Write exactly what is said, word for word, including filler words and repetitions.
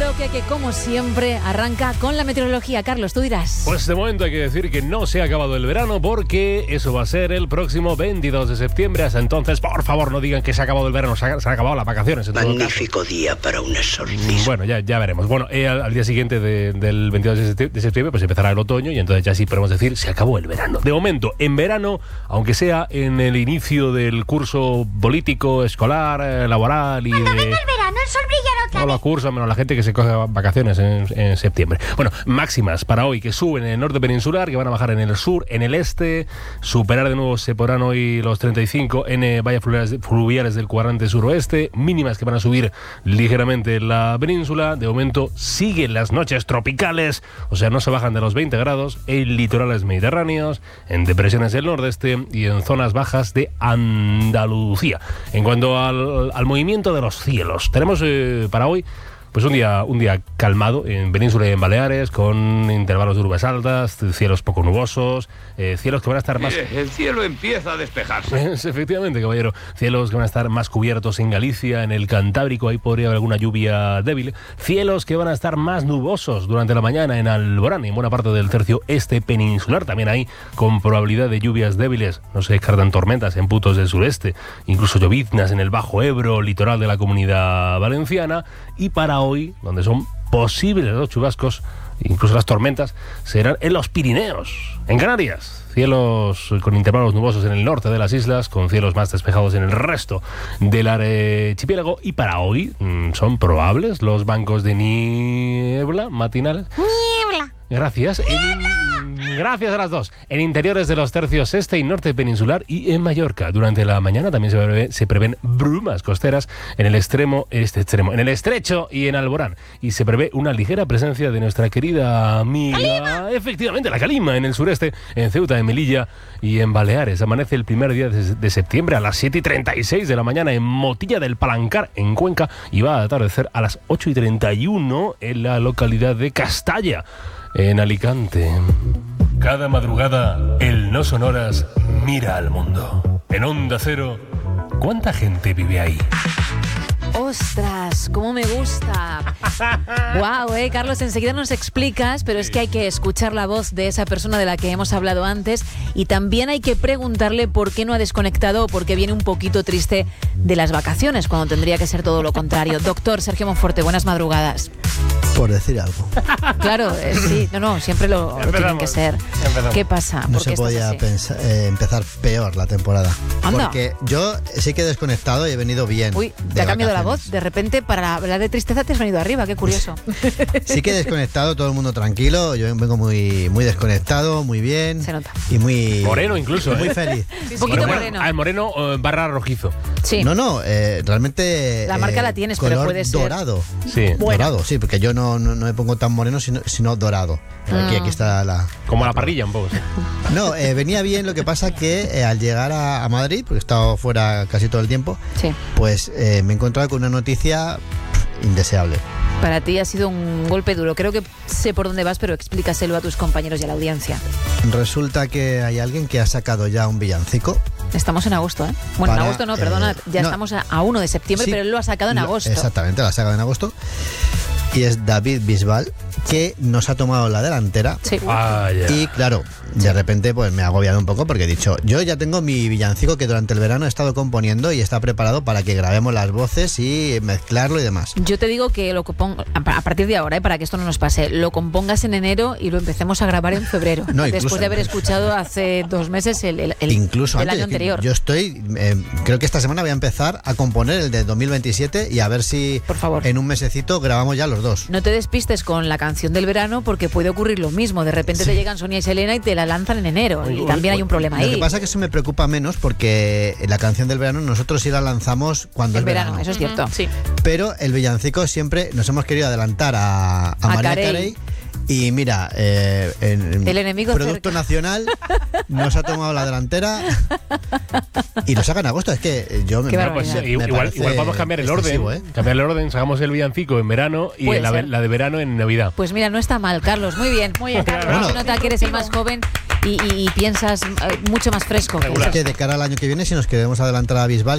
bloque que, como siempre, arranca con la meteorología. Carlos, tú dirás. Pues de momento hay que decir que no se ha acabado el verano, porque eso va a ser el próximo veintidós de septiembre. Hasta entonces, por favor, no digan que se ha acabado el verano, se, ha, se han acabado las vacaciones. En Magnífico día para una sorpresa. Bueno, ya, ya veremos. Bueno, eh, al, al día siguiente de, del veintidós de septiembre, pues empezará el otoño y entonces ya sí podemos decir se acabó el verano. De momento, en verano, aunque sea en el inicio del curso político, escolar, eh, laboral y Cuando de... venga el verano, el sol brillará otra Todos los cursos, menos la gente que se coge vacaciones en, en septiembre. Bueno, máximas para hoy que suben en el norte peninsular, que van a bajar en el sur, en el este, superar de nuevo se podrán hoy los treinta y cinco en eh, valles fluviales, fluviales del cuadrante suroeste, mínimas que van a subir ligeramente en la península. De momento siguen las noches tropicales, o sea, no se bajan de los veinte grados en litorales mediterráneos, en depresiones del nordeste y en zonas bajas de Andalucía. En cuanto al, al movimiento de los cielos, tenemos eh, para hoy pues un día, un día calmado en Península y en Baleares, con intervalos de nubes altas, cielos poco nubosos, eh, cielos que van a estar más... Mire, el cielo empieza a despejarse. Efectivamente, caballero. Cielos que van a estar más cubiertos en Galicia, en el Cantábrico, ahí podría haber alguna lluvia débil. Cielos que van a estar más nubosos durante la mañana en Alborán y en buena parte del tercio este peninsular. También hay con probabilidad de lluvias débiles. No se descartan tormentas en puntos del sureste, incluso lloviznas en el Bajo Ebro, litoral de la Comunidad Valenciana. Y para hoy, donde son posibles los chubascos, incluso las tormentas, serán en los Pirineos, en Canarias. Cielos con intervalos nubosos en el norte de las islas, con cielos más despejados en el resto del archipiélago. Y para hoy mmm, son probables los bancos de niebla matinales. Niebla. Gracias. En, gracias a las dos. En interiores de los tercios este y norte peninsular y en Mallorca. Durante la mañana también se, prevé, se prevén brumas costeras en el extremo, este extremo, en el estrecho y en Alborán. Y se prevé una ligera presencia de nuestra querida amiga, ¡Calima! Efectivamente, la calima, en el sureste, en Ceuta, en Melilla y en Baleares. Amanece el primer día de, de septiembre a las siete y treinta y seis de la mañana en Motilla del Palancar, en Cuenca, y va a atardecer a las ocho y treinta y uno en la localidad de Castalla, en Alicante. Cada madrugada, el No Sonoras mira al mundo. En Onda Cero, ¿cuánta gente vive ahí? ¡Ostras! ¡Cómo me gusta! ¡Guau, eh, Carlos! Enseguida nos explicas, pero es que hay que escuchar la voz de esa persona de la que hemos hablado antes y también hay que preguntarle por qué no ha desconectado o por qué viene un poquito triste de las vacaciones, cuando tendría que ser todo lo contrario. Doctor Sergio Monforte, buenas madrugadas. Por decir algo. Claro, eh, sí, no, no, siempre lo, lo tienen que ser. Empezamos. ¿Qué pasa? No ¿Por qué se podía pensar, eh, empezar peor la temporada. Anda. Porque yo sí que he desconectado y he venido bien. Uy, te ha cambiado la voz. De repente, para hablar de tristeza, te has venido arriba. Qué curioso. Sí que he desconectado, todo el mundo tranquilo. Yo vengo muy, muy desconectado, muy bien. Se nota. Y muy... Moreno incluso, muy ¿eh? feliz. Un poquito Bueno, moreno. Ah, el moreno eh, barra rojizo. Sí. No, no, eh, realmente... La marca eh, la tienes, pero color puede ser- dorado. Sí. Dorado, sí, porque yo no, no, no me pongo tan moreno, sino, sino dorado. Aquí, aquí está la... Como la parrilla un poco, sí. No, eh, venía bien, lo que pasa que eh, al llegar a, a Madrid, porque he estado fuera casi todo el tiempo, Sí. pues eh, me he encontrado con una noticia pff, indeseable. Para ti ha sido un golpe duro. Creo que sé por dónde vas, pero explícaselo a tus compañeros y a la audiencia. Resulta que hay alguien que ha sacado ya un villancico. Estamos en agosto, ¿eh? Bueno, Para, en agosto no, perdona, eh, ya no. estamos a, a uno de septiembre, Sí, pero él lo ha sacado en Lo- agosto. Exactamente, la ha sacado en agosto. Y es David Bisbal, que nos ha tomado la delantera. Sí. Vaya. Y claro, de repente pues me ha agobiado un poco porque he dicho, yo ya tengo mi villancico que durante el verano he estado componiendo y está preparado para que grabemos las voces y mezclarlo y demás. Yo te digo que lo compongo, a a partir de ahora, ¿eh? Para que esto no nos pase, lo compongas en enero y lo empecemos a grabar en febrero. No, incluso después de haber antes. escuchado hace dos meses el, el, el- Incluso el antes, año es que anterior. yo estoy, eh, creo que esta semana voy a empezar a componer el de dos mil veintisiete y a ver si Por favor. en un mesecito grabamos ya los dos. No te despistes con la canción del verano porque puede ocurrir lo mismo. De repente te llegan Sonia y Selena y te la lanzan en enero. Uy, Y uy, también uy. hay un problema Lo ahí. que pasa es que eso me preocupa menos porque la canción del verano nosotros sí la lanzamos cuando El es verano, verano. eso es cierto. Sí. Pero el villancico siempre nos hemos querido adelantar a, a, A María Carey. Carey. Y mira, eh, en, El enemigo Producto cerca. Nacional nos ha tomado la delantera y lo saca en agosto. Es que yo me, Qué me- barbaridad. Pues, me igual, parece igual podemos cambiar el excesivo, orden. ¿eh? Cambiar el orden, sacamos el villancico en verano y Puede la, ser. la de verano en Navidad. Pues mira, no está mal, Carlos. Muy bien. Muy bien, Carlos. Bueno. Se nota que eres el más joven y, y- y piensas eh, mucho más fresco. Regular. Es que de cara al año que viene, si nos queremos adelantar a Bisbal,